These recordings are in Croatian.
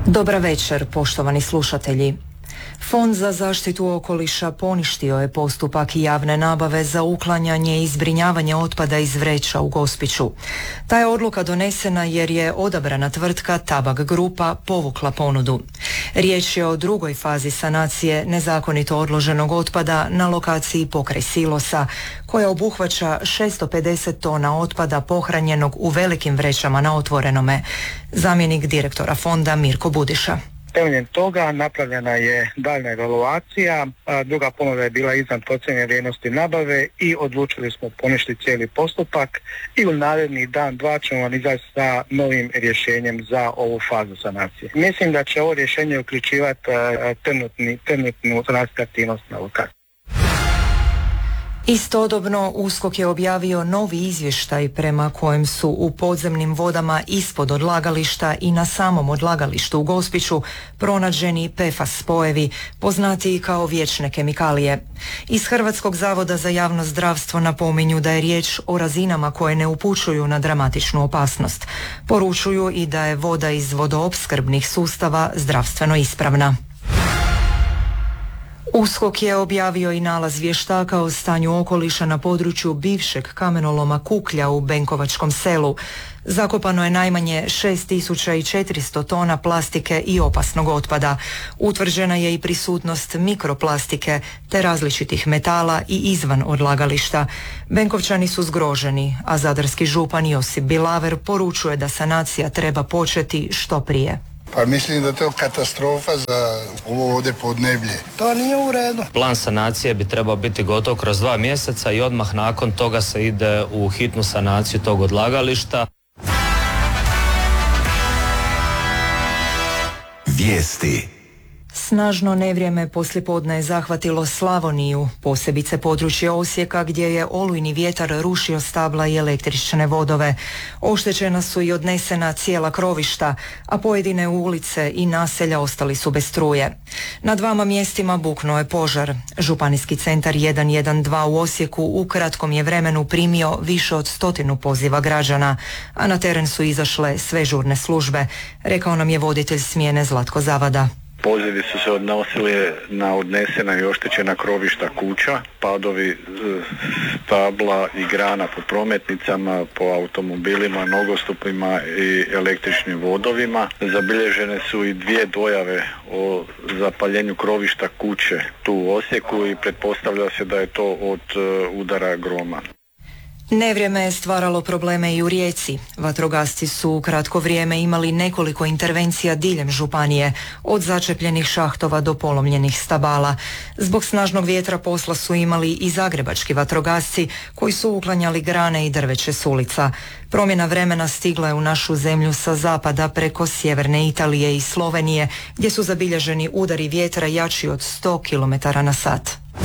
Dobra večer, poštovani slušatelji. Fond za zaštitu okoliša poništio je postupak javne nabave za uklanjanje i zbrinjavanje otpada iz vreća u Gospiću. Ta je odluka donesena jer je odabrana tvrtka Tabak Grupa povukla ponudu. Riječ je o drugoj fazi sanacije nezakonito odloženog otpada na lokaciji pokraj silosa, koja obuhvaća 650 tona otpada pohranjenog u velikim vrećama na otvorenome. Zamjenik direktora fonda Mirko Budiša. Temeljem toga napravljena je daljna evaluacija, druga ponuda je bila iznad procijenjene vrijednosti nabave i odlučili smo poništiti cijeli postupak i u naredni dan, dva ćemo vam izaći sa novim rješenjem za ovu fazu sanacije. Mislim da će ovo rješenje uključivati trenutnu aktivnost na lokaciji. Istodobno USKOK je objavio novi izvještaj prema kojem su u podzemnim vodama ispod odlagališta i na samom odlagalištu u Gospiću pronađeni PFAS spojevi, poznatiji kao vječne kemikalije. Iz Hrvatskog zavoda za javno zdravstvo napominju da je riječ o razinama koje ne upućuju na dramatičnu opasnost. Poručuju i da je voda iz vodoopskrbnih sustava zdravstveno ispravna. USKOK je objavio i nalaz vještaka o stanju okoliša na području bivšeg kamenoloma Kuklja u Benkovačkom selu. Zakopano je najmanje 6400 tona plastike i opasnog otpada. Utvrđena je i prisutnost mikroplastike te različitih metala i izvan odlagališta. Benkovčani su zgroženi, a zadarski župan Josip Bilaver poručuje da sanacija treba početi što prije. Pa mislim da je to katastrofa za ovo ovdje podneblje. To nije u redu. Plan sanacije bi trebao biti gotov kroz 2 mjeseca i odmah nakon toga se ide u hitnu sanaciju tog odlagališta. Vijesti. Snažno nevrijeme poslijepodne je zahvatilo Slavoniju, posebice područje Osijeka gdje je olujni vjetar rušio stabla i električne vodove. Oštećena su i odnesena cijela krovišta, a pojedine ulice i naselja ostali su bez struje. Na 2 mjestima buknuo je požar. Županijski centar 112 u Osijeku u kratkom je vremenu primio više od 100 poziva građana, a na teren su izašle sve žurne službe, rekao nam je voditelj smjene Zlatko Zavada. Pozivi su se odnosili na odnesena i oštećena krovišta kuća, padovi stabla i grana po prometnicama, po automobilima, nogostupima i električnim vodovima. Zabilježene su i 2 dojave o zapaljenju krovišta kuće tu u Osijeku i pretpostavlja se da je to od udara groma. Nevrijeme je stvaralo probleme i u Rijeci. Vatrogasci su u kratko vrijeme imali nekoliko intervencija diljem županije, od začepljenih šahtova do polomljenih stabala. Zbog snažnog vjetra posla su imali i zagrebački vatrogasci koji su uklanjali grane i drveće s ulica. Promjena vremena stigla je u našu zemlju sa zapada preko sjeverne Italije i Slovenije, gdje su zabilježeni udari vjetra jači od 100 km/h.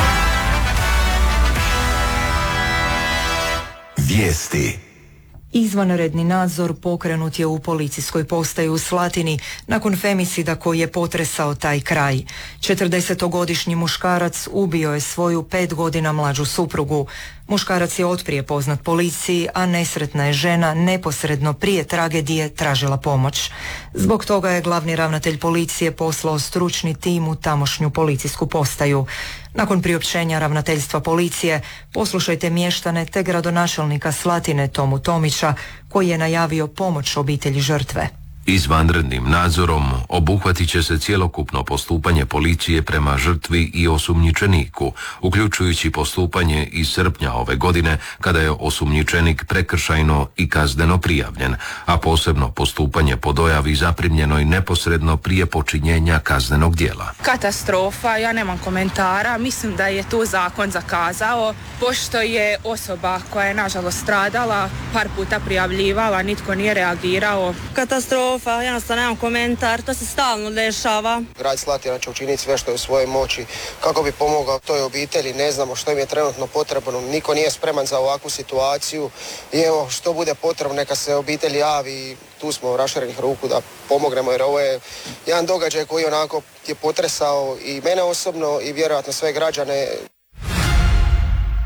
Vijesti. Izvanredni nadzor pokrenut je u policijskoj postaji u Slatini nakon femicida koji je potresao taj kraj. 40-godišnji muškarac ubio je svoju 5 godina mlađu suprugu. Muškarac je otprije poznat policiji, a nesretna je žena neposredno prije tragedije tražila pomoć. Zbog toga je glavni ravnatelj policije poslao stručni tim u tamošnju policijsku postaju. Nakon priopćenja ravnateljstva policije, poslušajte mještane te gradonačelnika Slatine Tomu Tomića, koji je najavio pomoć obitelji žrtve. Izvanrednim nadzorom obuhvatit će se cjelokupno postupanje policije prema žrtvi i osumnjičeniku, uključujući postupanje iz srpnja ove godine kada je osumnjičenik prekršajno i kazneno prijavljen, a posebno postupanje po dojavi zaprimljenoj neposredno prije počinjenja kaznenog djela. Katastrofa, ja nemam komentara, mislim da je tu zakon zakazao, pošto je osoba koja je nažalost stradala par puta prijavljivala, nitko nije reagirao. Katastrofa. Jednostavno nemam komentar, to se stalno dešava. Grad Slatina će učiniti sve što je u svojoj moći kako bi pomogao toj obitelji, ne znamo što im je trenutno potrebno, niko nije spreman za ovakvu situaciju i evo što bude potrebno neka se obitelji javi, tu smo raširenih ruku da pomognemo jer ovo je jedan događaj koji onako je potresao i mene osobno i vjerojatno sve građane.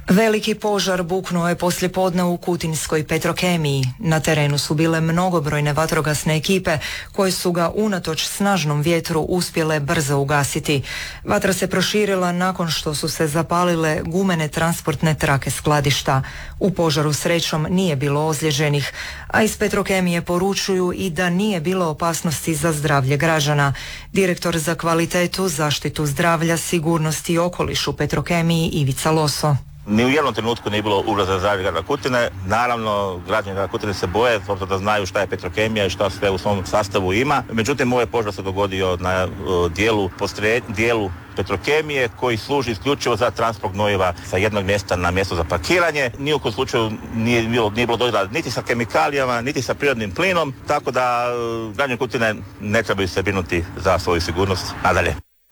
Veliki požar buknuo je poslijepodne u Kutinskoj Petrokemiji. Na terenu su bile mnogobrojne vatrogasne ekipe koje su ga unatoč snažnom vjetru uspjele brzo ugasiti. Vatra se proširila nakon što su se zapalile gumene transportne trake skladišta. U požaru srećom nije bilo ozlijeđenih, a iz Petrokemije poručuju i da nije bilo opasnosti za zdravlje građana. Direktor za kvalitetu, zaštitu zdravlja, sigurnost i okoliš u Petrokemiji Ivica Loso. Ni u jednom trenutku nije bilo ugroza za zdravlje grada Kutine. Naravno, građani grada Kutine se boje, obzirom da znaju šta je Petrokemija i šta sve u svom sastavu ima. Međutim, ovaj požar se dogodio na dijelu Petrokemije koji služi isključivo za transport gnojiva sa jednog mjesta na mjesto za parkiranje. Ni u kojem slučaju nije bilo dodira niti sa kemikalijama, niti sa prirodnim plinom, tako da građani Kutine ne trebaju se brinuti za svoju sigurnost nadalje.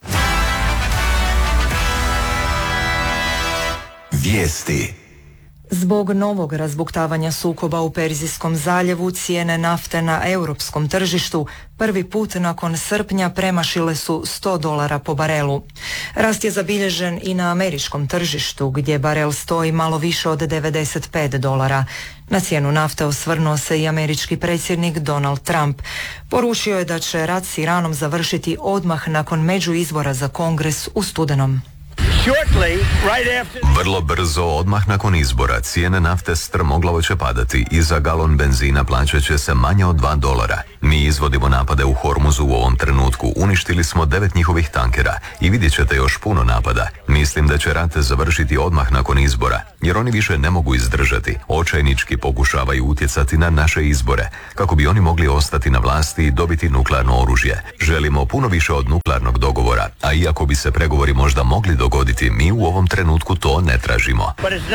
Vijesti. Zbog novog razbuktavanja sukoba u Perzijskom zaljevu cijene nafte na europskom tržištu prvi put nakon srpnja premašile su $100 po barelu. Rast je zabilježen i na američkom tržištu gdje barel stoji malo više od $95. Na cijenu nafte osvrnuo se i američki predsjednik Donald Trump. Poručio je da će rat s Iranom završiti odmah nakon međuizbora za Kongres u studenom. Vrlo brzo, odmah nakon izbora, cijene nafte strmoglavo će padati i za galon benzina plaćat će se manje od $2. Mi izvodimo napade u Hormuzu u ovom trenutku. Uništili smo 9 njihovih tankera i vidjet ćete još puno napada. Mislim da će rat završiti odmah nakon izbora, jer oni više ne mogu izdržati. Očajnički pokušavaju utjecati na naše izbore, kako bi oni mogli ostati na vlasti i dobiti nuklearno oružje. Želimo puno više od nuklearnog dogovora, a iako bi se pregovori možda mogli dogoditi, mi u ovom trenutku to ne tražimo.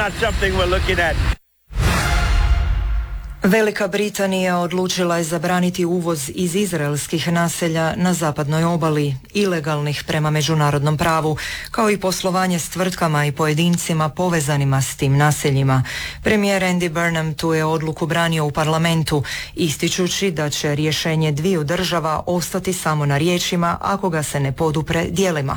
Velika Britanija odlučila je zabraniti uvoz iz izraelskih naselja na zapadnoj obali, ilegalnih prema međunarodnom pravu, kao i poslovanje s tvrtkama i pojedincima povezanima s tim naseljima. Premijer Andy Burnham tu je odluku branio u parlamentu, ističući da će rješenje dviju država ostati samo na riječima ako ga se ne podupre djelima.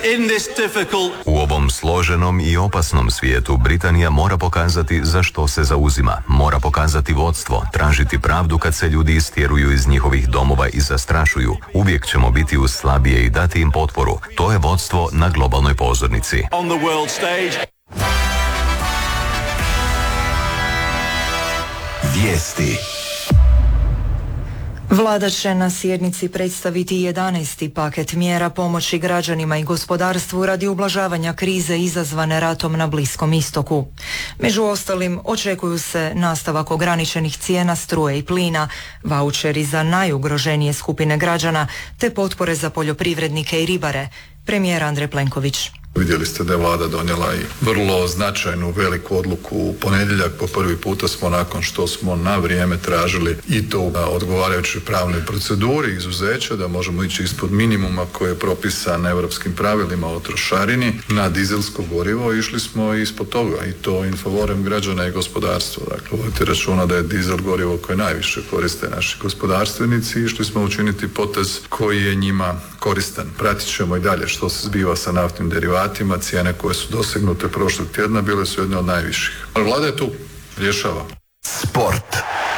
U ovom složenom i opasnom svijetu Britanija mora pokazati za što se zauzima, mora pokazati vodstvo, tražiti pravdu kad se ljudi istjeruju iz njihovih domova i zastrašuju. Uvijek ćemo biti uz slabije i dati im potporu. To je vodstvo na globalnoj pozornici. Vijesti. Vlada će na sjednici predstaviti 11. paket mjera pomoći građanima i gospodarstvu radi ublažavanja krize izazvane ratom na Bliskom istoku. Među ostalim, očekuju se nastavak ograničenih cijena struje i plina, vaučeri za najugroženije skupine građana, te potpore za poljoprivrednike i ribare. Premijer Andrej Plenković. Vidjeli ste da je vlada donijela i vrlo značajnu veliku odluku u ponedjeljak. Po prvi puta smo, nakon što smo na vrijeme tražili i to na odgovarajućoj pravnoj proceduri izuzeća, da možemo ići ispod minimuma koji je propisan europskim pravilima o trošarini na dizelsko gorivo, išli smo ispod toga i to in favorem građana i gospodarstva. Dakle, vodite računa da je dizel gorivo koje najviše koriste naši gospodarstvenici i išli smo učiniti potez koji je njima koristan. Pratit ćemo i dalje što se zbiva sa naftnim derivatima. Cijene koje su dosegnute prošlog tjedna bile su jedne od najviših. Ali vlada je tu, rješava. Sport.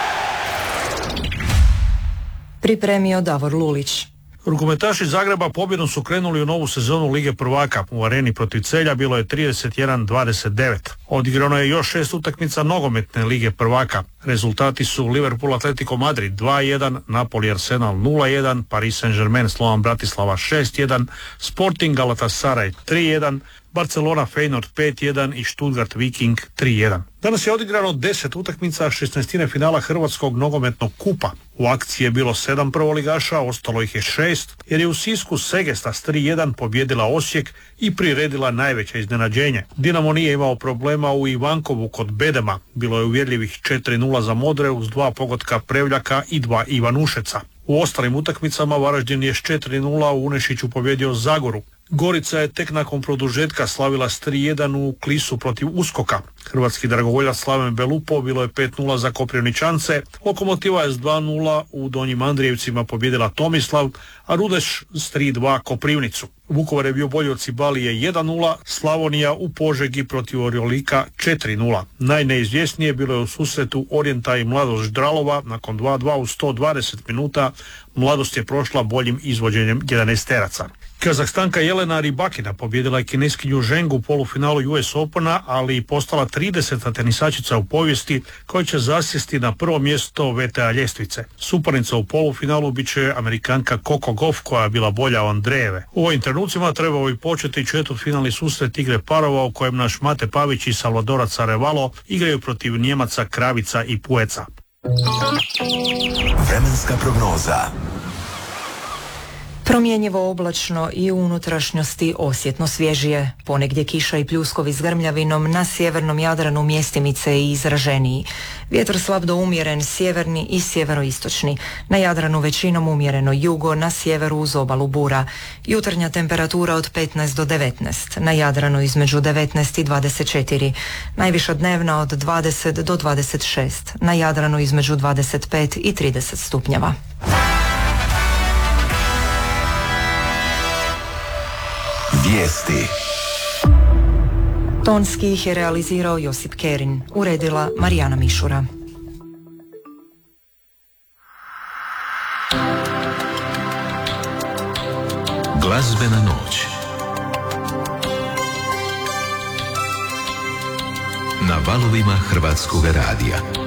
Pripremio Davor Lulić. Rukometaši Zagreba pobjedom su krenuli u novu sezonu Lige prvaka. U areni protiv Celja bilo je 31-29. Odigrano je još 6 utakmica nogometne Lige prvaka. Rezultati su Liverpool Atletico Madrid 2-1, Napoli Arsenal 0-1, Paris Saint-Germain Slovan Bratislava 6-1, Sporting Galatasaray 3-1, Barcelona Feyenoord 5-1 i Stuttgart Viking 3-1. Danas je odigrano 10 utakmica 16. finala Hrvatskog nogometnog kupa. U akciji je bilo 7 prvoligaša, ostalo ih je 6, jer je u Sisku Segesta s 3-1 pobjedila Osijek i priredila najveće iznenađenje. Dinamo nije imao problema u Ivankovu kod Bedema. Bilo je uvjerljivih 4-0 za Modre uz 2 pogotka Prevljaka i 2 Ivanušeca. U ostalim utakmicama Varaždin je s 4-0 u Unešiću pobjedio Zagoru. Gorica je tek nakon produžetka slavila s 3-1 u Klisu protiv Uskoka. Hrvatski dragovoljac Slaven Belupo bilo je 5-0 za Koprivničance, Lokomotiva je s 2-0 u Donjim Andrijevcima pobjedila Tomislav, a Rudeš s 3-2 Koprivnicu. Vukovar je bio bolji od Cibalije 1-0, Slavonija u Požegi protiv Orjolika 4-0. Najneizvjesnije bilo je u susretu Orijenta i Mladost Ždralova nakon 2-2 u 120 minuta. Mladost je prošla boljim izvođenjem 11-teraca. Kazahstanka Jelena Rybakina pobjedila je kineskinju Žengu u polufinalu US Opena, ali i postala 30. tenisačica u povijesti koja će zasjesti na prvo mjesto VTA ljestvice. Suparnica u polufinalu bit će Amerikanka Coco Gauff koja je bila bolja od Andrejeve. U ovim trenucima trebao bi početi četvrtfinalni susret igre parova u kojem naš Mate Pavić i Salvadorac Arevalo igraju protiv Njemaca Kravica i Pueca. Vremenska prognoza. Promjenjivo oblačno i u unutrašnjosti osjetno svježije. Ponegdje kiša i pljuskovi s grmljavinom, na sjevernom Jadranu mjestimice i izraženiji. Vjetar slab do umjeren, sjeverni i sjeveroistočni. Na Jadranu većinom umjereno jugo, na sjeveru uz obalu bura. Jutarnja temperatura od 15 do 19. Na Jadranu između 19 i 24. Najviša dnevna od 20 do 26. Na Jadranu između 25 i 30 stupnjeva. Vijesti. Tonski ih je realizirao Josip Kerin, uredila Marijana Mišura. Glazbena noć na valovima Hrvatskog radija.